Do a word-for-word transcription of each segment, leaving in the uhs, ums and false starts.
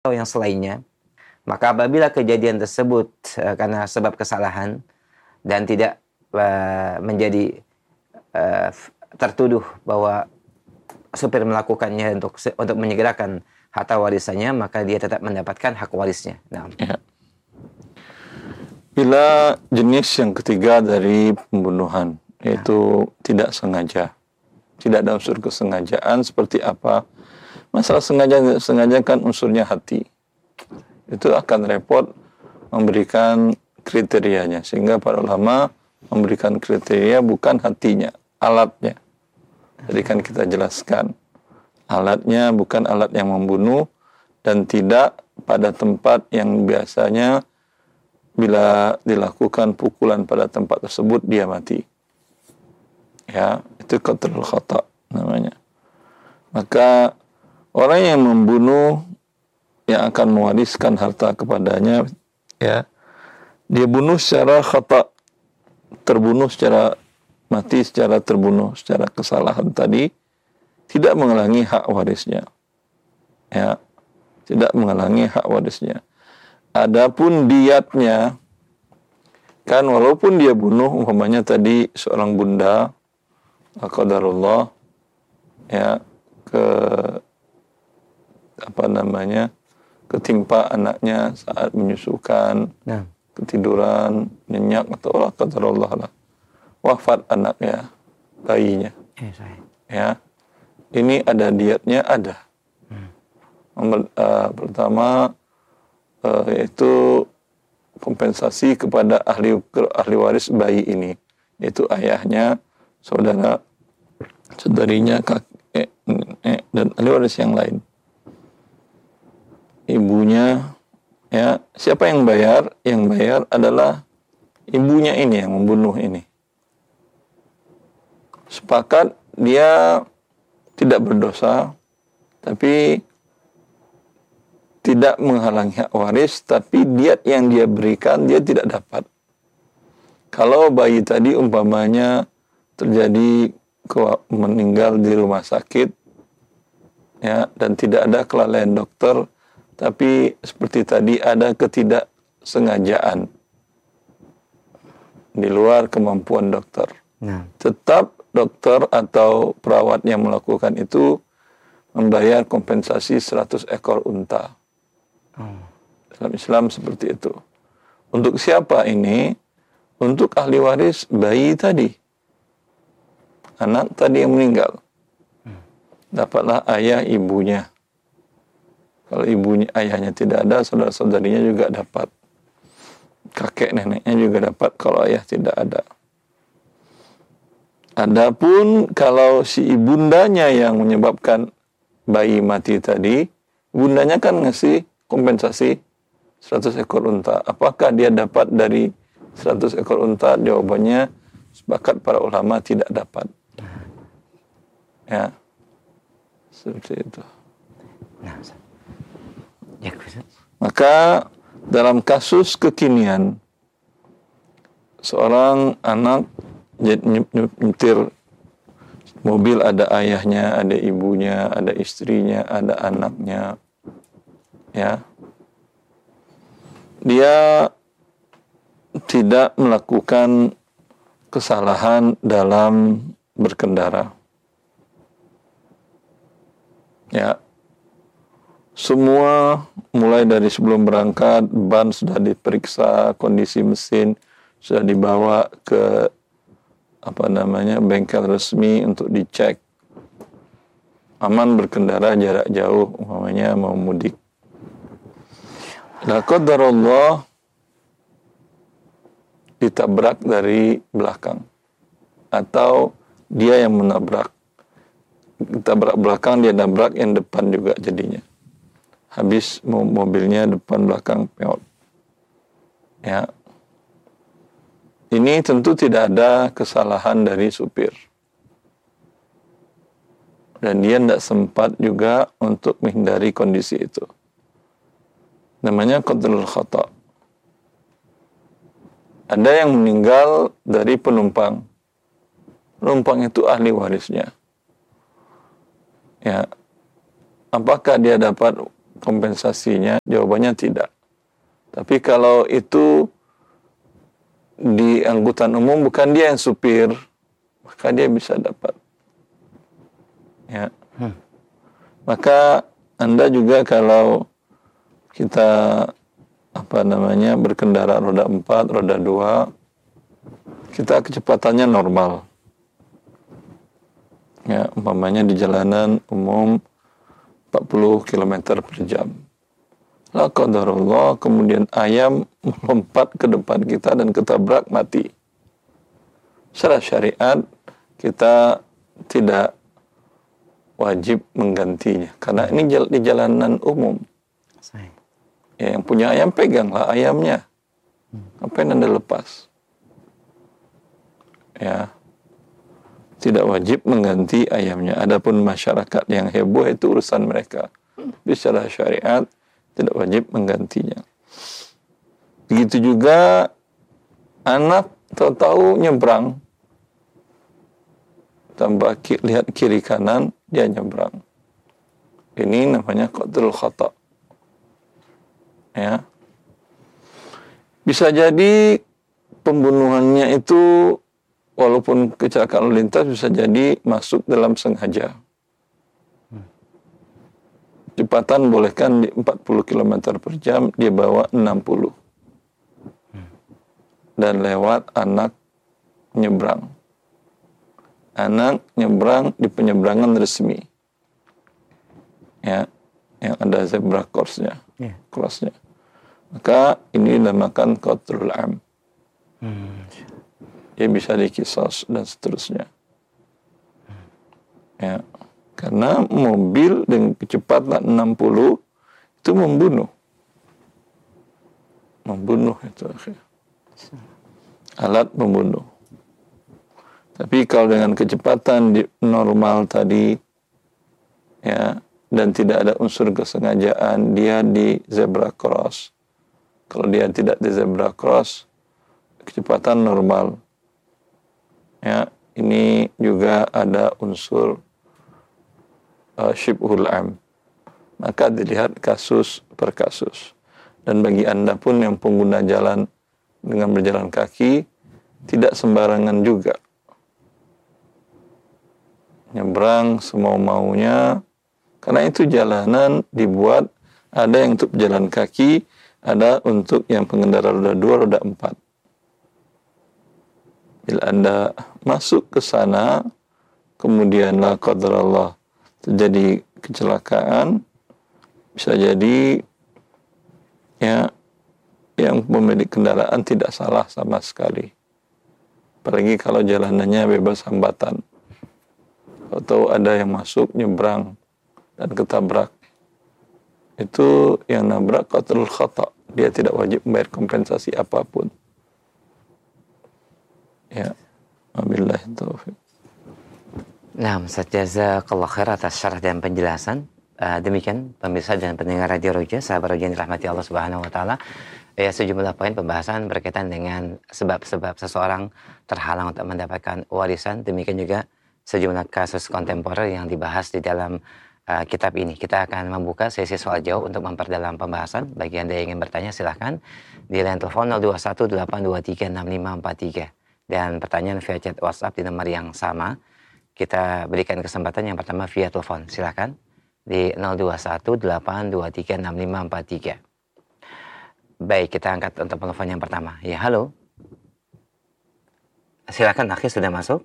atau yang selainnya, maka apabila kejadian tersebut uh, karena sebab kesalahan dan tidak uh, menjadi uh, tertuduh bahwa supir melakukannya untuk untuk menyegerakan harta warisannya, maka dia tetap mendapatkan hak warisnya. Nah. Ya. Bila jenis yang ketiga dari pembunuhan, yaitu nah. tidak sengaja, tidak ada unsur kesengajaan, seperti apa? Masalah sengaja sengaja kan unsurnya hati. Itu akan repot memberikan kriterianya, sehingga para ulama memberikan kriteria bukan hatinya, alatnya. Jadi kan kita jelaskan, alatnya bukan alat yang membunuh dan tidak pada tempat yang biasanya bila dilakukan pukulan pada tempat tersebut dia mati. Ya, itu qatlul khata namanya. Maka orang yang membunuh yang akan mewariskan harta kepadanya, ya, dia bunuh secara khata, terbunuh secara mati secara terbunuh secara kesalahan tadi, tidak menghalangi hak warisnya. Ya, tidak menghalangi hak warisnya. Adapun diatnya, kan walaupun dia bunuh, umpamanya tadi seorang bunda, qadarullah, ya, ke apa namanya, ketimpa anaknya saat menyusukan, nah. ketiduran, nyenyak atau Allah qadarullah lah, wafat anaknya, bayinya, eh, ya, ini ada diatnya, ada. Hmm. Uh, pertama uh, yaitu kompensasi kepada ahli ahli waris bayi ini, yaitu ayahnya, saudara, saudarinya, kakek, nenek, dan ahli waris yang lain. Ibunya, ya, siapa yang bayar? Yang bayar adalah ibunya ini yang membunuh ini. Sepakat dia tidak berdosa, tapi tidak menghalangi hak waris, tapi diat yang dia berikan dia tidak dapat. Kalau bayi tadi umpamanya terjadi meninggal di rumah sakit, ya, dan tidak ada kelalaian dokter, tapi seperti tadi ada ketidaksengajaan di luar kemampuan dokter. Nah. Tetap dokter atau perawat yang melakukan itu membayar kompensasi seratus ekor unta. Oh. Dalam Islam seperti itu. Untuk siapa ini? Untuk ahli waris bayi tadi. Anak tadi yang meninggal. Dapatlah ayah ibunya. Kalau ibunya, ayahnya tidak ada, saudara-saudarinya juga dapat. Kakek neneknya juga dapat kalau ayah tidak ada. Adapun kalau si ibundanya yang menyebabkan bayi mati tadi, bundanya kan ngasih kompensasi seratus ekor unta. Apakah dia dapat dari seratus ekor unta? Jawabannya sepakat para ulama tidak dapat. Ya, seperti itu. Maka dalam kasus kekinian, seorang anak nyetir mobil, ada ayahnya, ada ibunya, ada istrinya, ada anaknya, ya, dia tidak melakukan kesalahan dalam berkendara, ya, semua mulai dari sebelum berangkat ban sudah diperiksa, kondisi mesin sudah dibawa ke apa namanya bengkel resmi untuk dicek, aman berkendara jarak jauh, umpamanya mau mudik. La qadarullah ditabrak dari belakang atau dia yang menabrak, ditabrak belakang, dia nabrak yang depan juga jadinya, habis mobilnya depan belakang peot, ya. Ini tentu tidak ada kesalahan dari supir. Dan dia tidak sempat juga untuk menghindari kondisi itu. Namanya qatlul khata. Ada yang meninggal dari penumpang. Penumpang itu ahli warisnya. Ya. Apakah dia dapat kompensasinya? Jawabannya tidak. Tapi kalau itu di angkutan umum bukan dia yang supir, maka dia bisa dapat. Ya. Hmm. Maka Anda juga kalau kita apa namanya berkendara roda empat, roda dua, kita kecepatannya normal. Ya, umpamanya di jalanan umum empat puluh kilometer per jam. La qadarullah, kemudian ayam melompat ke depan kita dan ketabrak mati. Secara syariat kita tidak wajib menggantinya karena ini di jalanan umum. Ya, yang punya ayam peganglah ayamnya. Ngapain Anda lepas? Ya. Tidak wajib mengganti ayamnya. Adapun masyarakat yang heboh itu urusan mereka. Tapi secara syariat tidak wajib menggantinya. Begitu juga anak tahu-tahu nyebrang. Tambah ki, lihat kiri kanan, dia nyebrang. Ini namanya qatlul khata'. Ya. Bisa jadi pembunuhannya itu walaupun kecelakaan lalu lintas bisa jadi masuk dalam sengaja. Kecepatan bolehkan di empat puluh kilometer per jam, dia bawa enam puluh. Dan lewat anak nyebrang. Anak nyebrang di penyeberangan resmi. Ya, yang ada zebra cross-nya. Yeah. Cross-nya. Maka ini dinamakan qatlul am. Hmm. Dia bisa dikisos dan seterusnya. Ya, karena mobil dengan kecepatan enam puluh itu membunuh. Membunuh itu akhirnya. Alat membunuh. Tapi kalau dengan kecepatan di normal tadi, ya, dan tidak ada unsur kesengajaan, dia di zebra cross. Kalau dia tidak di zebra cross, kecepatan normal. Ya, ini juga ada unsur uh, syibhul am. Maka dilihat kasus per kasus. Dan bagi Anda pun yang pengguna jalan dengan berjalan kaki, tidak sembarangan juga. Nyebrang semau-maunya, karena itu jalanan dibuat, ada yang untuk jalan kaki, ada untuk yang pengendara roda dua, roda empat. Bila Anda masuk ke sana, kemudian la qadarallah terjadi kecelakaan, bisa jadi ya yang pemilik kendaraan tidak salah sama sekali. Apalagi kalau jalanannya bebas hambatan. Atau ada yang masuk, nyebrang, dan ketabrak. Itu yang nabrak qatlul khata'. Dia tidak wajib membayar kompensasi apapun. Ya, wabillahi taufiq. Nah, Ustaz, jazakallah khair atas syarah dan penjelasan. Uh, demikian pemirsa dan pendengar Radio Roja, sahabat Roja yang dirahmati Allah Subhanahu wa taala. Ya, sejumlah poin pembahasan berkaitan dengan sebab-sebab seseorang terhalang untuk mendapatkan warisan. Demikian juga sejumlah kasus kontemporer yang dibahas di dalam uh, kitab ini. Kita akan membuka sesi soal jawab untuk memperdalam pembahasan. Bagi Anda yang ingin bertanya, silahkan di line telepon nol dua satu delapan dua tiga enam lima empat tiga. Dan pertanyaan via chat WhatsApp di nomor yang sama. Kita berikan kesempatan yang pertama via telepon. Silahkan di nol dua satu delapan dua tiga enam lima empat tiga. Baik, kita angkat untuk telepon yang pertama. Ya, halo. Silakan, akhir sudah masuk.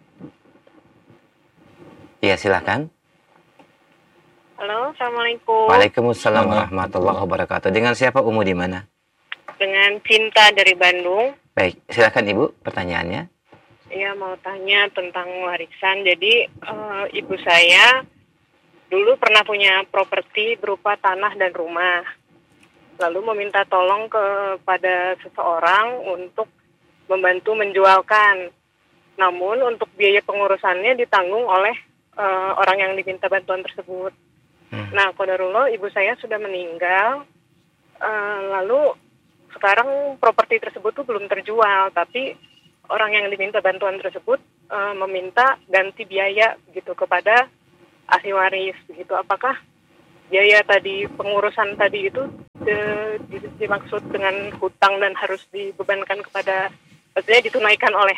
Ya, silakan. Halo, assalamualaikum. Waalaikumsalam warahmatullahi wabarakatuh. Dengan siapa, Umu, di mana? Dengan Cinta dari Bandung. Baik, silakan Ibu, pertanyaannya. Iya, mau tanya tentang warisan. Jadi, uh, ibu saya dulu pernah punya properti berupa tanah dan rumah. Lalu meminta tolong kepada seseorang untuk membantu menjualkan. Namun untuk biaya pengurusannya ditanggung oleh uh, orang yang diminta bantuan tersebut. Hmm. Nah, qadarullah ibu saya sudah meninggal. Uh, lalu sekarang properti tersebut tuh belum terjual, tapi orang yang diminta bantuan tersebut uh, meminta ganti biaya gitu kepada ahli waris begitu. Apakah biaya tadi pengurusan tadi itu de- di- dimaksud dengan hutang dan harus dibebankan kepada, maksudnya ditunaikan oleh.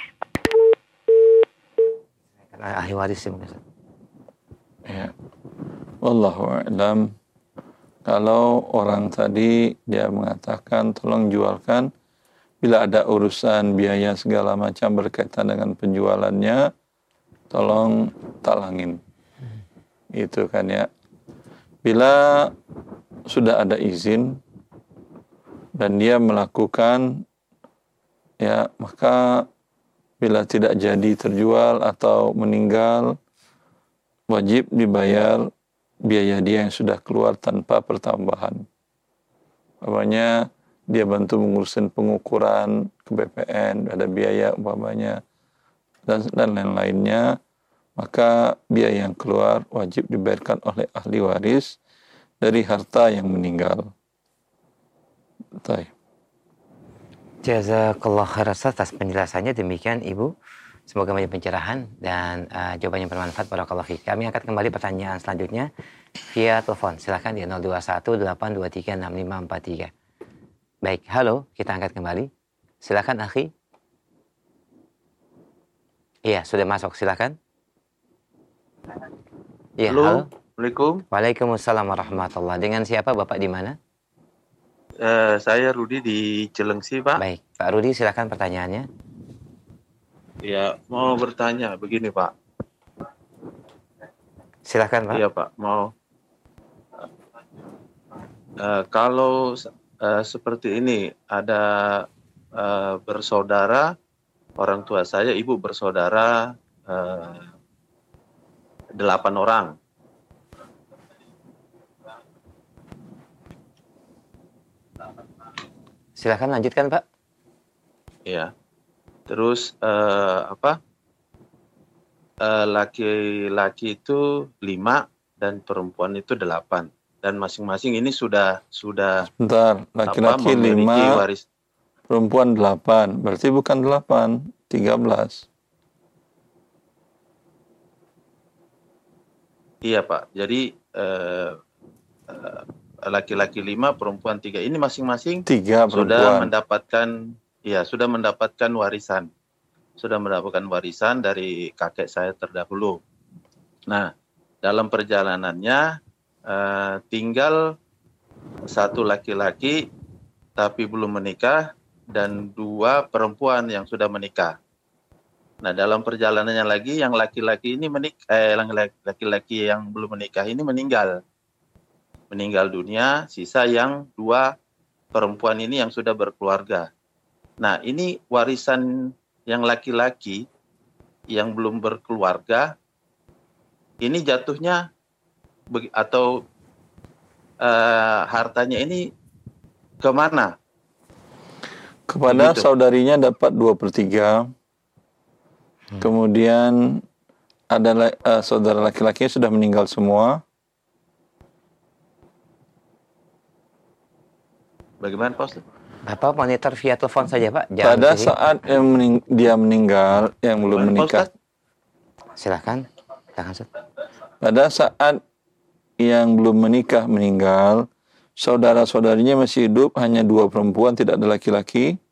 Karena ahli waris sih mungkin. Ya. Wallahu a'lam. Kalau orang tadi dia mengatakan tolong jualkan, bila ada urusan biaya segala macam berkaitan dengan penjualannya, tolong talangin. Itu kan ya. Bila sudah ada izin dan dia melakukan, ya maka bila tidak jadi terjual atau meninggal, wajib dibayar biaya dia yang sudah keluar tanpa pertambahan. Umpamanya dia bantu mengurusin pengukuran ke B P N, ada biaya umpamanya dan dan lain-lainnya, maka biaya yang keluar wajib dibayarkan oleh ahli waris dari harta yang meninggal. Baik. Jazakallah khairan atas penjelasannya. Demikian Ibu. Semoga banyak pencerahan dan uh, jawabannya bermanfaat. Barakallahu fiik. Kami angkat kembali pertanyaan selanjutnya via telepon. Silakan di nol dua satu delapan dua tiga enam lima empat tiga. Baik, halo, kita angkat kembali. Silakan akhi. Iya, sudah masuk. Silakan. Iya, halo. Halo, Assalamualaikum. Waalaikumsalam warahmatullah. Dengan siapa Bapak di mana? Eh, saya Rudi di Cilengsi, Pak. Baik, Pak Rudi silakan pertanyaannya. Ya, mau bertanya begini, Pak. Silakan Pak. Iya, Pak. Mau eh, kalau eh, seperti ini ada eh, bersaudara, orang tua saya, ibu bersaudara eh, delapan orang. Silakan lanjutkan Pak. Ya. Terus eh, apa? Eh, laki-laki itu lima dan perempuan itu delapan. Dan masing-masing ini sudah sudah Bentar, laki-laki apa, memiliki lima, waris. perempuan delapan. Berarti bukan delapan, tiga belas. Iya, Pak. Jadi eh, eh, laki-laki lima, perempuan tiga. Ini masing-masing Tiga sudah perempuan. mendapatkan, ya sudah mendapatkan warisan, sudah mendapatkan warisan dari kakek saya terdahulu. Nah, dalam perjalanannya eh, tinggal satu laki-laki tapi belum menikah dan dua perempuan yang sudah menikah. Nah, dalam perjalanannya lagi yang laki-laki ini menikah, eh, laki-laki yang belum menikah ini meninggal. Meninggal dunia, sisa yang dua perempuan ini yang sudah berkeluarga. Nah, ini warisan yang laki-laki yang belum berkeluarga, ini jatuhnya atau uh, hartanya ini kemana? Kepada Begitu. saudarinya dapat dua per tiga. Hmm. Kemudian ada uh, saudara laki-laki sudah meninggal semua. Bagaimana Pak Ustaz? Bapak monitor via telepon saja Pak. Jangan Pada pilih. saat yang mening dia meninggal, yang belum Bagaimana, menikah. Silakan. Silakan Ustaz. Pada saat yang belum menikah meninggal, saudara-saudarinya masih hidup, hanya dua perempuan, tidak ada laki-laki.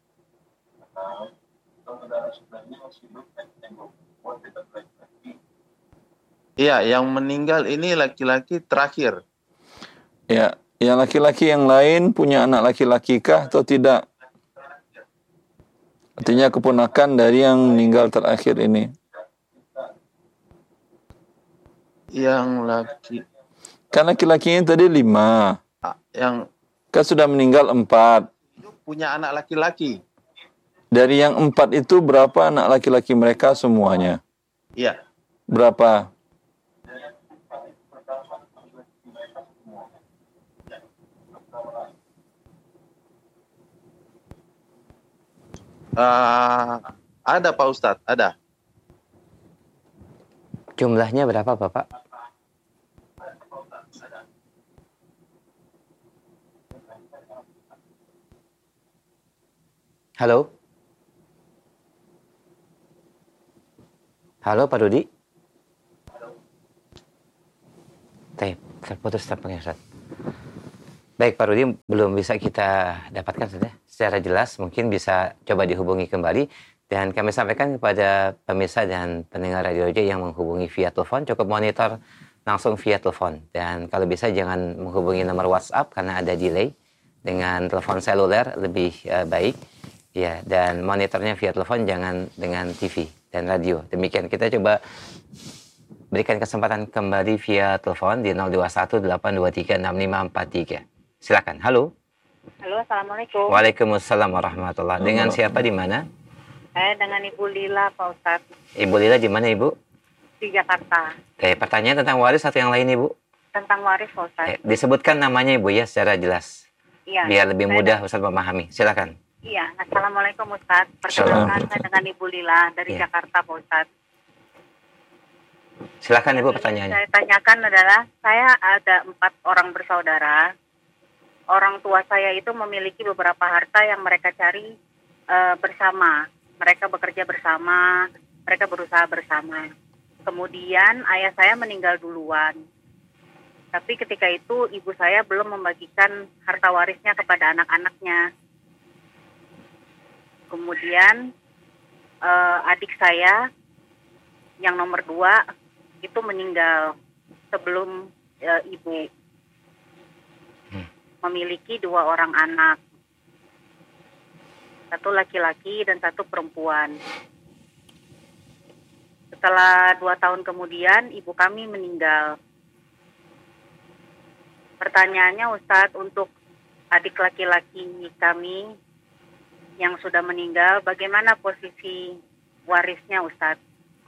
Iya, yang meninggal ini laki-laki terakhir. Ya, yang laki-laki yang lain punya anak laki-laki kah atau tidak? Artinya keponakan dari yang meninggal terakhir ini. Yang laki Kan laki-lakinya tadi lima. yang Kan sudah meninggal empat. punya anak laki-laki. Dari yang empat itu berapa anak laki-laki mereka semuanya? Iya. Berapa? Uh, ada Pak Ustadz, ada. Jumlahnya berapa Bapak? Halo? Halo Pak Rudi? Baik. Terputus tampaknya Ustaz. Baik Pak Rudi, belum bisa kita dapatkan Ustaz, ya, secara jelas. Mungkin bisa coba dihubungi kembali. Dan kami sampaikan kepada pemirsa dan pendengar Radio Roja yang menghubungi via telepon, cukup monitor langsung via telepon. Dan kalau bisa jangan menghubungi nomor WhatsApp karena ada delay. Dengan telepon seluler lebih uh, baik. Ya, dan monitornya via telepon, jangan dengan T V dan radio. Demikian kita coba berikan kesempatan kembali via telepon di nol dua satu delapan dua tiga enam lima empat tiga. Silakan. Halo. Halo, Assalamualaikum. Waalaikumsalam warahmatullahi wabarakatuh. Dengan siapa di mana? Saya dengan Ibu Lila, Pak Ustadz. Ibu Lila di mana, Ibu? Di Jakarta. Eh, pertanyaan tentang waris atau yang lain, Ibu? Tentang waris, Pak Ustadz. Eh, disebutkan namanya, Ibu, ya, secara jelas. Iya. Biar lebih Saya mudah dengan- Ustaz memahami. Silakan. Iya, Assalamualaikum Ustadz. Perkenalkan saya dengan Ibu Lila dari Iya. Jakarta, Pak Ustadz. Silakan, Ibu, Yang pertanyaannya. Saya tanyakan adalah, saya ada empat orang bersaudara. Orang tua saya itu memiliki beberapa harta yang mereka cari eh, bersama. Mereka bekerja bersama, mereka berusaha bersama. Kemudian ayah saya meninggal duluan. Tapi ketika itu ibu saya belum membagikan harta warisnya kepada anak-anaknya. Kemudian eh, adik saya yang nomor dua itu meninggal sebelum eh, ibu. Memiliki dua orang anak. Satu laki-laki dan satu perempuan. Setelah dua tahun kemudian, ibu kami meninggal. Pertanyaannya Ustadz, untuk adik laki-laki kami yang sudah meninggal, bagaimana posisi warisnya Ustadz?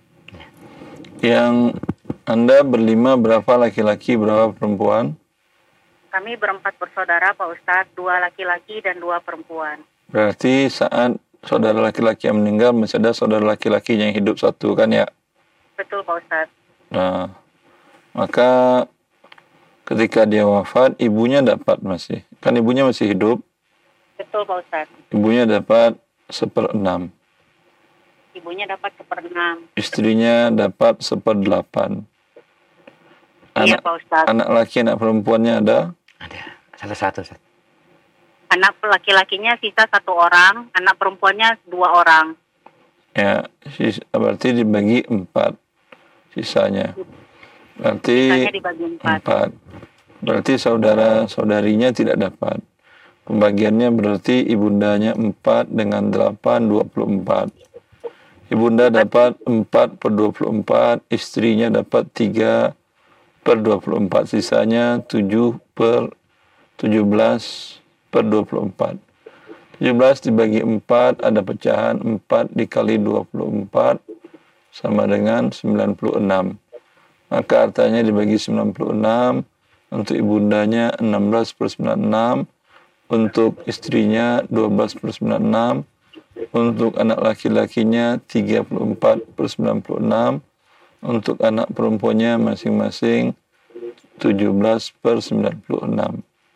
Yang Anda berlima berapa laki-laki, berapa perempuan? Kami berempat bersaudara Pak Ustadz, dua laki-laki dan dua perempuan. Berarti saat saudara laki-laki yang meninggal masih ada saudara laki-laki yang hidup satu kan ya? Betul Pak Ustadz. Nah, maka ketika dia wafat, ibunya dapat masih. Kan ibunya masih hidup, Betul Pak Ustadz. ibunya dapat seperenam. Ibunya dapat seperenam. Istrinya dapat seperdelapan. Iya Anak, Pak Ustadz. anak laki, anak perempuannya ada? Ada satu-satu, Ustaz. Anak laki-lakinya sisa satu orang, anak perempuannya dua orang. Ya, sis- berarti dibagi empat sisanya. Berarti Sisanya dibagi empat. empat. Berarti saudara-saudarinya tidak dapat. Pembagiannya berarti ibundanya empat dengan delapan, dua puluh empat. Ibunda dapat empat per dua puluh empat, istrinya dapat tiga per dua puluh empat, sisanya tujuh per tujuh belas per dua puluh empat. tujuh belas dibagi empat, ada pecahan empat dikali dua puluh empat sama dengan sembilan puluh enam. Maka artinya dibagi sembilan puluh enam, untuk ibundanya enam belas per sembilan puluh enam, untuk istrinya dua belas per sembilan puluh enam, untuk anak laki-lakinya tiga puluh empat per sembilan puluh enam, untuk anak perempuannya masing-masing tujuh belas per sembilan puluh enam.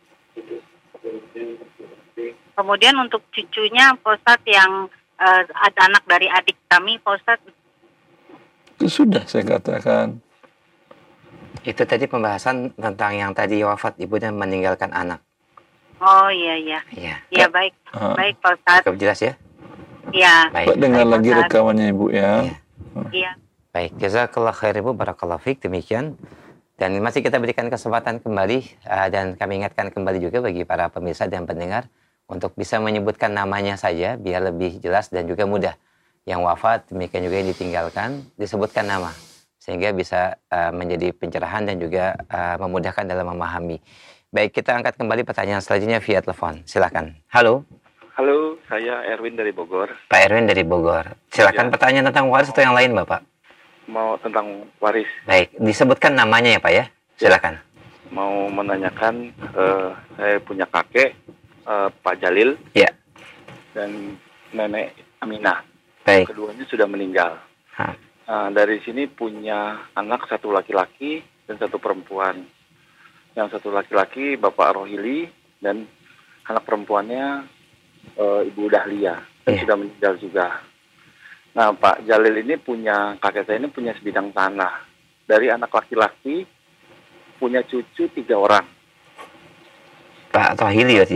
Kemudian untuk cucunya Pak Ustadz yang eh, ada anak dari adik kami Pak Ustadz. Itu sudah saya katakan. Itu tadi pembahasan tentang yang tadi wafat ibu dan meninggalkan anak. Oh iya iya. Iya. Iya baik. Ah. Baik Pak Ustadz. Cukup jelas ya? Iya. Baik. Pak dengar Baik, lagi Ustaz. rekamannya Ibu ya. Iya. Iya. Baik, jazakallah khair Ibu, barakallahu fiik, demikian. Dan masih kita berikan kesempatan kembali uh, dan kami ingatkan kembali juga bagi para pemirsa dan pendengar untuk bisa menyebutkan namanya saja biar lebih jelas dan juga mudah. Yang wafat, demikian juga yang ditinggalkan, disebutkan nama. Sehingga bisa uh, menjadi pencerahan dan juga uh, memudahkan dalam memahami. Baik, kita angkat kembali pertanyaan selanjutnya via telepon. Silakan. Halo, Halo, saya Erwin dari Bogor. Pak Erwin dari Bogor. Silakan Ya. pertanyaan tentang waris atau yang lain, Bapak. Mau tentang waris. Baik, disebutkan namanya ya, Pak ya. Silakan. Mau menanyakan, eh, saya punya kakek, eh, Pak Jalil, Ya. dan nenek Aminah. Baik. Keduanya sudah meninggal. Hah. Nah, dari sini punya anak satu laki-laki dan satu perempuan. Yang satu laki-laki Bapak Rohili dan anak perempuannya eh, Ibu Dahlia, dan Iya. sudah meninggal juga. Nah, Pak Jalil ini punya, kakek saya ini punya sebidang tanah. Dari anak laki-laki punya cucu tiga orang. Pak Rohili ya